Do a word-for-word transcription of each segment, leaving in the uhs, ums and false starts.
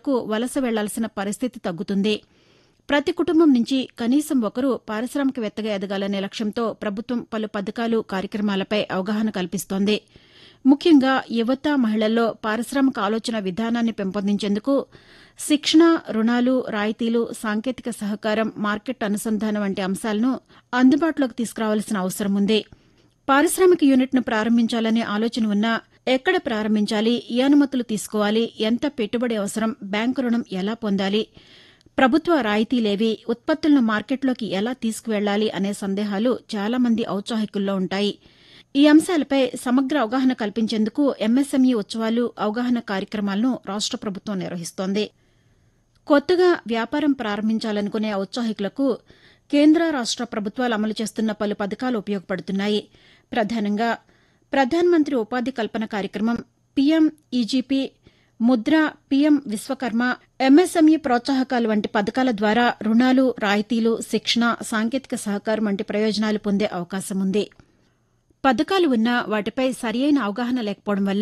ప్రాంతాలకు వలస వెళ్లాల్సిన పరిస్థితి తగ్గుతుంది. ప్రతి కుటుంబం నుంచి కనీసం ఒకరు పారిశ్రామికవేత్తగా ఎదగాలనే లక్ష్యంతో ప్రభుత్వం పలు పథకాలు, కార్యక్రమాలపై అవగాహన కల్పిస్తోంది. ముఖ్యంగా యువత, మహిళల్లో పారిశ్రామిక ఆలోచన విధానాన్ని పెంపొందించేందుకు శిక్షణ, రుణాలు, రాయితీలు, సాంకేతిక సహకారం, మార్కెట్ అనుసంధానం వంటి అంశాలను అందుబాటులోకి తీసుకురావాల్సిన అవసరం ఉంది. పారిశ్రామిక యూనిట్ను ప్రారంభించాలనే ఆలోచన ఉన్నా ఎక్కడ ప్రారంభించాలి, ఏ అనుమతులు తీసుకోవాలి, ఎంత పెట్టుబడి అవసరం, బ్యాంకు రుణం ఎలా పొందాలి, ప్రభుత్వ రాయితీలేవి, ఉత్పత్తులను మార్కెట్లోకి ఎలా తీసుకువెళ్లాలి అనే సందేహాలు చాలా మంది ఔత్సాహికుల్లో ఉంటాయి. ఈ అంశాలపై సమగ్ర అవగాహన కల్పించేందుకు ఎంఎస్ఎంఈ ఉత్సవాలు, అవగాహన కార్యక్రమాలను రాష్ట ప్రభుత్వం నిర్వహిస్తోంది. కొత్తగా వ్యాపారం ప్రారంభించాలనుకునే ఔత్సాహికులకు కేంద్ర, రాష్ట ప్రభుత్వాలు అమలు చేస్తున్న పలు పథకాలు ఉపయోగపడుతున్నాయి. ప్రధానంగా ప్రధానమంత్రి ఉపాధి కల్పన కార్యక్రమం, PM EGP, Mudra, PM Vishwakarma, MSME ప్రోత్సాహకాలు వంటి పథకాల ద్వారా రుణాలు, రాయితీలు, శిక్షణ, సాంకేతిక సహకారం వంటి ప్రయోజనాలు పొందే అవకాశం ఉంది. పథకాలు ఉన్నా వాటిపై సరియైన అవగాహన లేకపోవడం వల్ల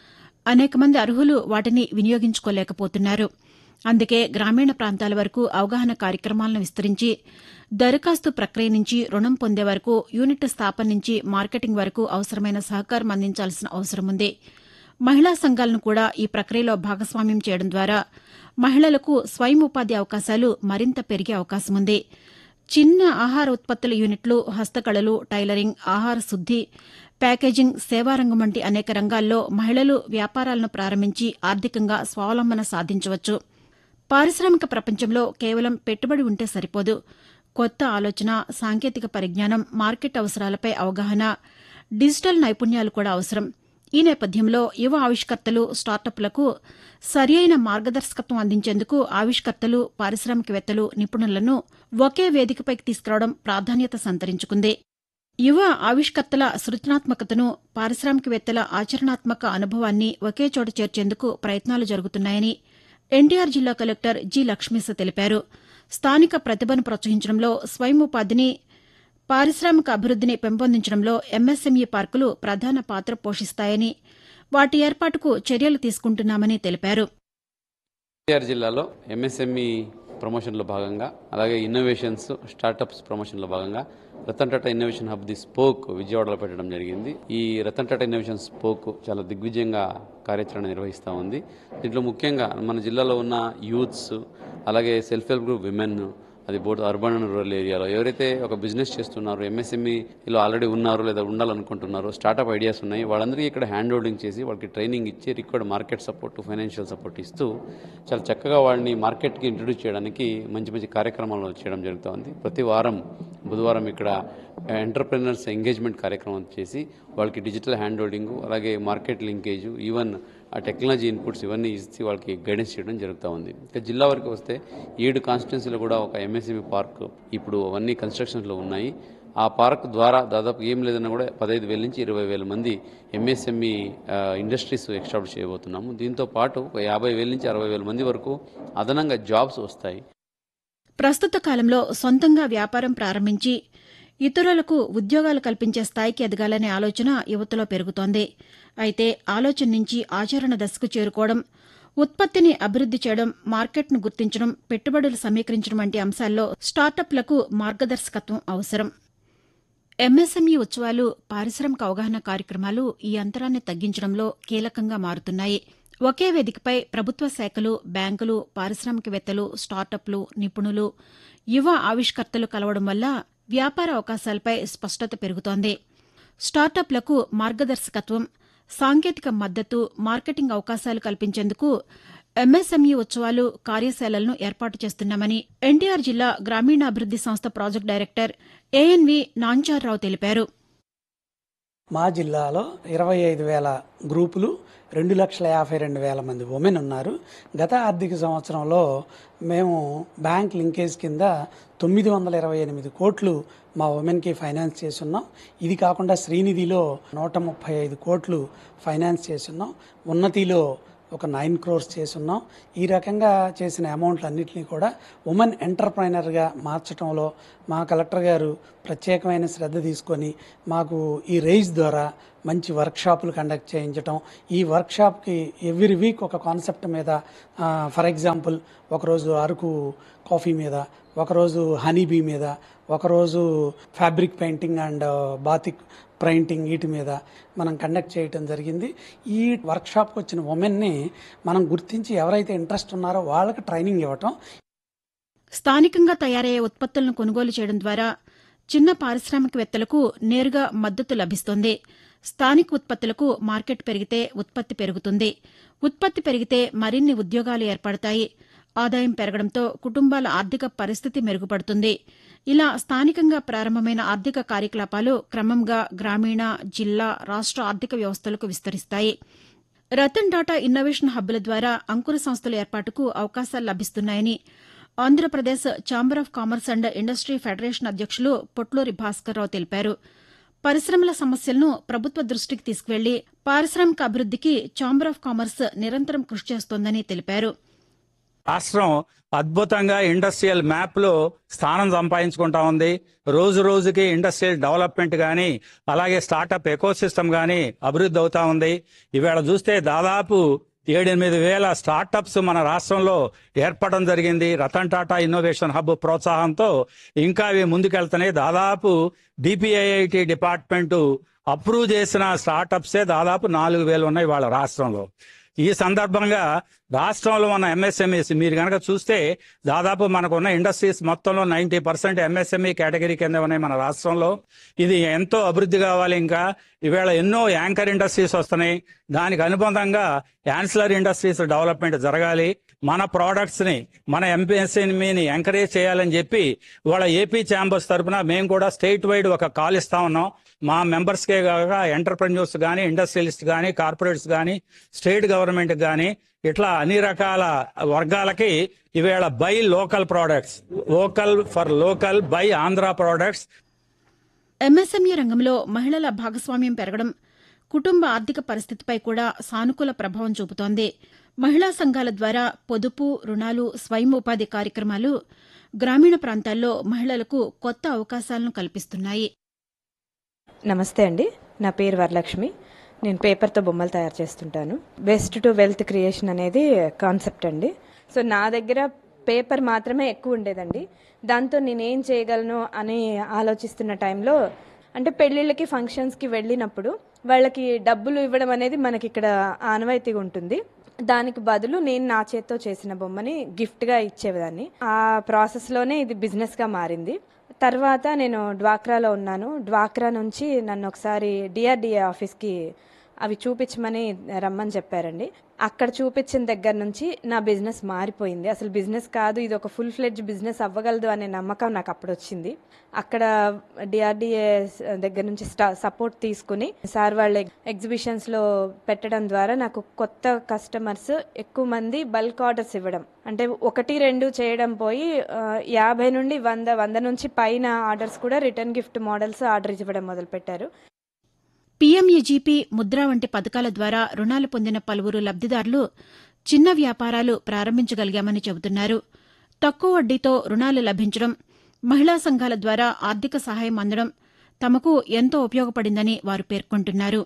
అనేక మంది అర్హులు వాటిని వినియోగించుకోలేకపోతున్నారు. అందుకే గ్రామీణ ప్రాంతాల వరకు అవగాహన కార్యక్రమాలను విస్తరించి దరఖాస్తు ప్రక్రియ నుంచి రుణం పొందే వరకు, యూనిట్ స్థాపన నుంచి మార్కెటింగ్ వరకు అవసరమైన సహకారం అందించాల్సిన అవసరం ఉంది. మహిళా సంఘాలను కూడా ఈ ప్రక్రియలో భాగస్వామ్యం చేయడం ద్వారా మహిళలకు స్వయం ఉపాధి అవకాశాలు మరింత పెరిగే అవకాశం ఉంది. చిన్న ఆహార ఉత్పత్తుల యూనిట్లు, హస్తకళలు, టైలరింగ్, ఆహార శుద్ది, ప్యాకేజింగ్, సేవారంగం వంటి అనేక రంగాల్లో మహిళలు వ్యాపారాలను ప్రారంభించి ఆర్థికంగా స్వావలంబన సాధించవచ్చు. పారిశ్రామిక ప్రపంచంలో కేవలం పెట్టుబడి ఉంటే సరిపోదు. కొత్త ఆలోచన, సాంకేతిక పరిజ్ఞానం, మార్కెట్ అవసరాలపై అవగాహన, డిజిటల్ నైపుణ్యాలు కూడా అవసరం. ఈ నేపథ్యంలో యువ ఆవిష్కర్తలు, స్టార్టప్లకు సరియైన మార్గదర్శకత్వం అందించేందుకు ఆవిష్కర్తలు, పారిశ్రామికవేత్తలు, నిపుణులను ఒకే వేదికపైకి తీసుకురావడం ప్రాధాన్యత సంతరించుకుంది. యువ ఆవిష్కర్తల సృజనాత్మకతను, పారిశ్రామికవేత్తల ఆచరణాత్మక అనుభవాన్ని ఒకే చోట చేర్చేందుకు ప్రయత్నాలు జరుగుతున్నాయని ఎన్టీఆర్ జిల్లా కలెక్టర్ జి లక్ష్మీశ తెలిపారు. స్థానిక ప్రతిభను ప్రోత్సహించడంలో, స్వయం ఉపాధిని, పారిశ్రామిక అభివృద్దిని పెంపొందించడంలో ఎంఎస్ఎంఈ పార్కులు ప్రధాన పాత్ర పోషిస్తాయని, వాటి ఏర్పాటుకు చర్యలు తీసుకుంటున్నామని తెలిపారు. ఎన్టీఆర్ జిల్లాలో ఎంఎస్ఎంఈ ప్రమోషన్లో భాగంగా, అలాగే ఇన్నోవేషన్స్, స్టార్టప్స్ ప్రమోషన్లో భాగంగా Ratan Tata innovation hub the spoke విజయవాడలో పెట్టడం జరిగింది. ఈ రతన్ టాటా ఇన్నోవేషన్ స్పోక్ చాలా దిగ్విజయంగా కార్యాచరణ నిర్వహిస్తూ ఉంది. దీంట్లో ముఖ్యంగా మన జిల్లాలో ఉన్న యూత్స్, అలాగే సెల్ఫ్ హెల్ప్ గ్రూప్ విమెన్, అది బోత్ అర్బన్ అండ్ రూరల్ ఏరియాలో ఎవరైతే ఒక బిజినెస్ చేస్తున్నారో, ఎంఎస్ఎంఈలో ఆల్రెడీ ఉన్నారు లేదా ఉండాలనుకుంటున్నారో, స్టార్టప్ ఐడియాస్ ఉన్నాయి, వాళ్ళందరికీ ఇక్కడ హ్యాండ్ హోల్డింగ్ చేసి వాళ్ళకి ట్రైనింగ్ ఇచ్చి record market support, financial support ఇస్తూ చాలా చక్కగా వాళ్ళని మార్కెట్కి ఇంట్రడ్యూస్ చేయడానికి మంచి మంచి కార్యక్రమాలు చేయడం జరుగుతుంది. ప్రతి వారం బుధవారం ఇక్కడ ఎంటర్ప్రెనర్స్ ఎంగేజ్మెంట్ కార్యక్రమం చేసి వాళ్ళకి డిజిటల్ హ్యాండ్ హోల్డింగ్, అలాగే మార్కెట్ లింకేజ్, ఈవెన్ ఆ టెక్నాలజీ ఇన్పుట్స్ ఇవన్నీ ఇచ్చి వాళ్ళకి గైడెన్స్ చేయడం జరుగుతూ ఉంది. ఇక జిల్లా వరకు వస్తే ఏడు కాన్స్టిట్యున్సీలో కూడా ఒక ఎంఎస్ఎంఈ పార్క్ ఇప్పుడు అవన్నీ కన్స్ట్రక్షన్స్లో ఉన్నాయి. ఆ పార్క్ ద్వారా దాదాపు ఏం లేదన్నా కూడా పదహైదు వేల నుంచి ఇరవై వేల మంది ఎంఎస్ఎంఈ ఇండస్ట్రీస్ ఎస్టాబ్లిష్ చేయబోతున్నాము. దీంతో పాటు ఒక యాభై వేల నుంచి అరవై వేల మంది వరకు అదనంగా జాబ్స్ వస్తాయి. ప్రస్తుత కాలంలో సొంతంగా వ్యాపారం ప్రారంభించి ఇతరులకు ఉద్యోగాలు కల్పించే స్థాయికి ఎదగాలనే ఆలోచన యువతలో పెరుగుతోంది. అయితే ఆలోచన నుంచి ఆచరణ దశకు చేరుకోవడం, ఉత్పత్తిని అభివృద్ది చేయడం, మార్కెట్ను గుర్తించడం, పెట్టుబడులు సమీకరించడం వంటి అంశాల్లో స్టార్టప్లకు మార్గదర్శకత్వం అవసరం. ఎంఎస్ఎంఈ ఉత్సవాలు, పారిశ్రామిక అవగాహన కార్యక్రమాలు ఈ అంతరాన్ని తగ్గించడంలో కీలకంగా మారుతున్నాయి. ఒకే వేదికపై ప్రభుత్వ శాఖలు, బ్యాంకులు, పారిశ్రామికవేత్తలు, స్టార్టప్లు, నిపుణులు, యువ ఆవిష్కర్తలు కలవడం వల్ల వ్యాపార అవకాశాలపై స్పష్టత పెరుగుతోంది. స్టార్టప్లకు మార్గదర్శకత్వం, సాంకేతిక మద్దతు, మార్కెటింగ్ అవకాశాలు కల్పించేందుకు ఎంఎస్ఎంఈ ఉత్సవాలు, కార్యశాలలను ఏర్పాటు చేస్తున్నామని ఎన్టీఆర్ జిల్లా గ్రామీణాభివృద్ది సంస్థ ప్రాజెక్టు డైరెక్టర్ ఏఎన్వి నాంచార్రావు తెలిపారు. మా జిల్లాలో ఇరవై ఐదు వేల గ్రూపులు, రెండు లక్షల యాభై రెండు వేల మంది ఉమెన్ ఉన్నారు. గత ఆర్థిక సంవత్సరంలో మేము బ్యాంక్ లింకేజ్ కింద తొమ్మిది వందల ఇరవై ఎనిమిది కోట్లు మా ఉమెన్కి ఫైనాన్స్ చేస్తున్నాం. ఇది కాకుండా శ్రీనిధిలో నూట ముప్పై ఐదు కోట్లు ఫైనాన్స్ చేస్తున్నాం. ఉన్నతిలో ఒక నైన్ క్రోర్స్ చేసున్నాం. ఈ రకంగా చేసిన అమౌంట్లు అన్నింటినీ కూడా ఉమెన్ ఎంటర్ప్రైనర్గా మార్చడంలో మా కలెక్టర్ గారు ప్రత్యేకమైన శ్రద్ధ తీసుకొని మాకు ఈ రైజ్ ద్వారా మంచి వర్క్షాపులు కండక్ట్ చేయించడం. ఈ వర్క్షాప్కి ఎవ్రీ వీక్ ఒక కాన్సెప్ట్ మీద, ఫర్ ఎగ్జాంపుల్ ఒకరోజు అరకు కాఫీ మీద, ఒకరోజు హనీబీ మీద, ఒకరోజు fabric painting and batik painting వీటి మీద మనం కండక్ట్ చేయటం జరిగింది. ఈ వర్క్షాప్కి వచ్చిన ఉమెన్ని మనం గుర్తించి ఎవరైతే ఇంట్రెస్ట్ ఉన్నారో వాళ్ళకి ట్రైనింగ్ ఇవ్వటం. స్థానికంగా తయారయ్యే ఉత్పత్తులను కొనుగోలు చేయడం ద్వారా చిన్న పారిశ్రామికవేత్తలకు నేరుగా మద్దతు లభిస్తోంది. స్థానిక ఉత్పత్తులకు మార్కెట్ పెరిగితే ఉత్పత్తి పెరుగుతుంది. ఉత్పత్తి పెరిగితే మరిన్ని ఉద్యోగాలు ఏర్పడతాయి. ఆదాయం పెరగడంతో కుటుంబాల ఆర్థిక పరిస్థితి మెరుగుపడుతుంది. ఇలా స్థానికంగా ప్రారంభమైన ఆర్థిక కార్యకలాపాలు క్రమంగా గ్రామీణ, జిల్లా, రాష్ట్ర ఆర్థిక వ్యవస్థలకు విస్తరిస్తాయి. రతన్ టాటా ఇన్నోవేషన్ హబ్ల ద్వారా అంకుర సంస్థల ఏర్పాటుకు అవకాశాలు లభిస్తున్నాయని Andhra Pradesh chamber of commerce and industry federation అధ్యక్షులు పొట్లూరి భాస్కర్రావు తెలిపారు. పరిశ్రమల సమస్యలను ప్రభుత్వ దృష్టికి తీసుకువెళ్లి పారిశ్రామిక అభివృద్దికి ఛాంబర్ ఆఫ్ కామర్స్ నిరంతరం కృషి చేస్తోందని తెలిపారు. రాష్ట్రం అద్భుతంగా ఇండస్ట్రియల్ మ్యాప్ లో స్థానం సంపాదించుకుంటా ఉంది. రోజు రోజుకి ఇండస్ట్రియల్ డెవలప్మెంట్ గానీ, అలాగే స్టార్టప్ ఎకోసిస్టమ్ గానీ అభివృద్ధి అవుతా ఉంది. ఇవాళ చూస్తే దాదాపు ఏడెనిమిది వేల స్టార్టప్స్ మన రాష్ట్రంలో ఏర్పడడం జరిగింది. రతన్ టాటా ఇన్నోవేషన్ హబ్ ప్రోత్సాహంతో ఇంకా అవి ముందుకెళ్తున్నాయి. దాదాపు డిపిఐఐటి డిపార్ట్మెంట్ అప్రూవ్ చేసిన స్టార్టప్సే దాదాపు నాలుగు వేలు ఉన్నాయి వాళ్ళ రాష్ట్రంలో. ఈ సందర్భంగా రాష్ట్రంలో ఉన్న ఎంఎస్ఎంఈస్ మీరు కనుక చూస్తే దాదాపు మనకున్న ఇండస్ట్రీస్ మొత్తంలో నైన్టీ పర్సెంట్ ఎంఎస్ఎంఈ కేటగిరీ కింద ఉన్నాయి మన రాష్ట్రంలో. ఇది ఎంతో అభివృద్ధి కావాలి. ఇంకా ఈవేళ ఎన్నో యాంకర్ ఇండస్ట్రీస్ వస్తున్నాయి. దానికి అనుబంధంగా యాన్సిలరీ ఇండస్ట్రీస్ డెవలప్మెంట్ జరగాలి. మన ప్రోడక్ట్స్ ని, మన ఎంఎస్ఎంఈని ఎంకరేజ్ చేయాలని చెప్పి వాళ్ళ ఏపీ ఛాంబర్స్ తరఫున మేము కూడా స్టేట్ వైడ్ ఒక కాల్ ఇస్తా ఉన్నాం. మా మెంబర్స్కే కాక ఎంటర్ప్రెన్యూర్స్ కానీ, ఇండస్ట్రియలిస్ట్ కానీ, కార్పొరేట్స్ కానీ, స్టేట్ గవర్నమెంట్ కానీ, ఇట్లా అన్ని రకాల వర్గాలకి ఈవేళ by local products, vocal for local, by Andhra products. MSME రంగంలో మహిళల భాగస్వామ్యం పెరగడం కుటుంబ ఆర్థిక పరిస్థితిపై కూడా సానుకూల ప్రభావం చూపుతోంది. మహిళా సంఘాల ద్వారా పొదుపు, రుణాలు, స్వయం ఉపాధి కార్యక్రమాలు గ్రామీణ ప్రాంతాల్లో మహిళలకు కొత్త అవకాశాలను కల్పిస్తున్నాయి. నమస్తే అండి, నా పేరు వరలక్ష్మి. నేను పేపర్తో బొమ్మలు తయారు చేస్తుంటాను. వేస్ట్ టు వెల్త్ క్రియేషన్ అనేది కాన్సెప్ట్ అండి. సో నా దగ్గర పేపర్ మాత్రమే ఎక్కువ ఉండేదండి. దాంతో నేనేం చేయగలను అని ఆలోచిస్తున్న టైంలో, అంటే పెళ్ళిళ్ళకి, ఫంక్షన్స్కి వెళ్ళినప్పుడు వాళ్ళకి డబ్బులు ఇవ్వడం అనేది మనకి ఇక్కడ ఆనవాయితీగా ఉంటుంది. దానికి బదులు నేను నా చేత్తో చేసిన బొమ్మని గిఫ్ట్గా ఇచ్చేదాన్ని. ఆ ప్రాసెస్లోనే ఇది బిజినెస్గా మారింది. తర్వాత నేను డ్వాక్రాలో ఉన్నాను. డ్వాక్రా నుంచి నన్ను ఒకసారి డిఆర్డిఏ ఆఫీస్కి అవి చూపించమని రమ్మని చెప్పారండి. అక్కడ చూపించిన దగ్గర నుంచి నా బిజినెస్ మారిపోయింది. అసలు బిజినెస్ కాదు, ఇది ఒక ఫుల్ ఫ్లెడ్జ్ బిజినెస్ అవ్వగలదు అనే నమ్మకం నాకు అప్పుడు వచ్చింది. అక్కడ డిఆర్డిఏ దగ్గర నుంచి సపోర్ట్ తీసుకుని సార్ వాళ్ళ ఎగ్జిబిషన్స్లో పెట్టడం ద్వారా నాకు కొత్త కస్టమర్స్, ఎక్కువ మంది బల్క్ ఆర్డర్స్ ఇవ్వడం, అంటే ఒకటి రెండు చేయడం పోయి యాభై నుండి వంద వంద నుంచి పైన ఆర్డర్స్ కూడా రిటర్న్ గిఫ్ట్ మోడల్స్ ఆర్డర్ ఇవ్వడం మొదలుపెట్టారు. పీఎంఈజీపీ, ముద్ర వంటి పథకాల ద్వారా రుణాలు పొందిన పలువురు లబ్దిదారులు చిన్న వ్యాపారాలు ప్రారంభించగలిగామని చెబుతున్నారు. తక్కువ వడ్డీతో రుణాలు లభించడం, మహిళా సంఘాల ద్వారా ఆర్థిక సహాయం అందడం తమకు ఎంతో ఉపయోగపడిందని వారు పేర్కొంటున్నారు.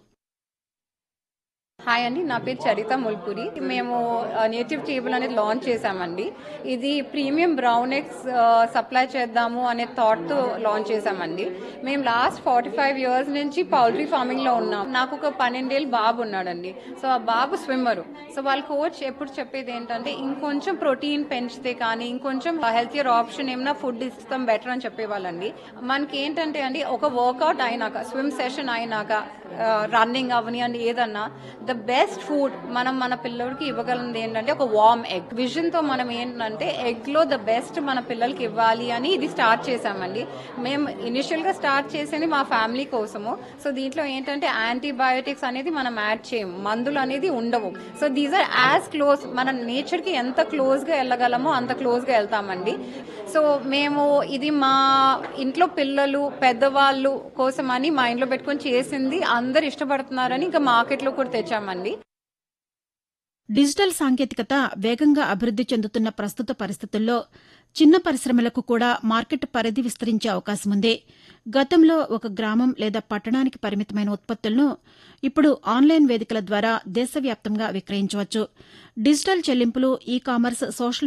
హాయ్ అండి, నా పేరు చరిత ముల్పురి. మేము నేటివ్ టేబుల్ అనేది లాంచ్ చేశామండి. ఇది ప్రీమియం బ్రౌన్ ఎగ్స్ సప్లై చేద్దాము అనే థాట్తో లాంచ్ చేశామండి. మేము లాస్ట్ ఫార్టీ ఫైవ్ ఇయర్స్ నుంచి పౌల్ట్రీ ఫార్మింగ్లో ఉన్నాం. నాకు ఒక పన్నెండేళ్ళు బాబు ఉన్నాడండి. సో ఆ బాబు స్విమ్మరు. సో వాళ్ళ కోచ్ ఎప్పుడు చెప్పేది ఏంటంటే ఇంకొంచెం ప్రోటీన్ పెంచితే కానీ, ఇంకొంచెం హెల్తియర్ ఆప్షన్ ఏమైనా ఫుడ్ ఇస్తాం బెటర్ అని చెప్పేవాళ్ళండి. మనకి ఏంటంటే అండి, ఒక వర్కౌట్ అయినాక, స్విమ్ సెషన్ అయినాక, రన్నింగ్ అవని అండి ఏదన్నా, ద బెస్ట్ ఫుడ్ మనం మన పిల్లలకి ఇవ్వగలిగింది ఏంటంటే ఒక వార్మ్ ఎగ్. విజన్ తో మనం ఏంటంటే ఎగ్ లో ద బెస్ట్ మన పిల్లలకి ఇవ్వాలి అని ఇది స్టార్ట్ చేసామండి. మేము ఇనిషియల్ గా స్టార్ట్ చేసేది మా ఫ్యామిలీ కోసము. సో దీంట్లో ఏంటంటే యాంటీబయోటిక్స్ అనేది మనం యాడ్ చేయము, మందులు అనేది ఉండవు. So these are as close, మన నేచర్ కి ఎంత క్లోజ్ గా వెళ్ళగలమో అంత క్లోజ్ గా వెళ్తామండి. సో మేము ఇది మా ఇంట్లో పిల్లలు, పెద్దవాళ్ళు కోసం అని మా ఇంట్లో పెట్టుకొని చేసింది, అందరు ఇష్టపడుతున్నారని ఇంకా మార్కెట్లో కూడా తెచ్చామండి. డిజిటల్ సాంకేతికత వేగంగా అభివృద్ది చెందుతున్న ప్రస్తుత పరిస్థితుల్లో చిన్న పరిశ్రమలకు కూడా మార్కెట్ పరిధి విస్తరించే అవకాశం ఉంది. గతంలో ఒక గ్రామం లేదా పట్టణానికి పరిమితమైన ఉత్పత్తులను ఇప్పుడు ఆన్లైన్ వేదికల ద్వారా దేశవ్యాప్తంగా విక్రయించవచ్చు. డిజిటల్ చెల్లింపులు, ఈ కామర్స్, సోషల్